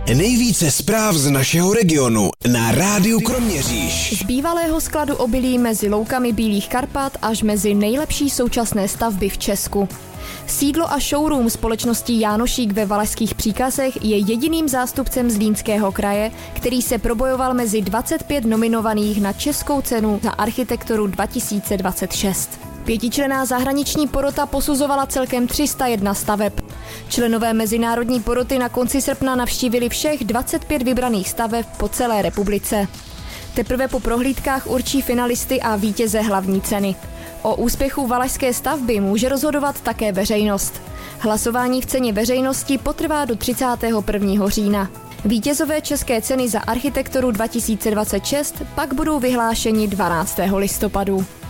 Nejvíce zpráv z našeho regionu na Rádiu Kroměříž. Z bývalého skladu obilí mezi loukami Bílých Karpat až mezi nejlepší současné stavby v Česku. Sídlo a showroom společnosti Jánošík ve Valašských Příkazech je jediným zástupcem Zlínského kraje, který se probojoval mezi 25 nominovaných na Českou cenu za architekturu 2026. Pětičlenná zahraniční porota posuzovala celkem 301 staveb. Členové mezinárodní poroty na konci srpna navštívili všech 25 vybraných staveb po celé republice. Teprve po prohlídkách určí finalisty a vítěze hlavní ceny. O úspěchu valašské stavby může rozhodovat také veřejnost. Hlasování v ceně veřejnosti potrvá do 31. října. Vítězové České ceny za architekturu 2026 pak budou vyhlášeni 12. listopadu.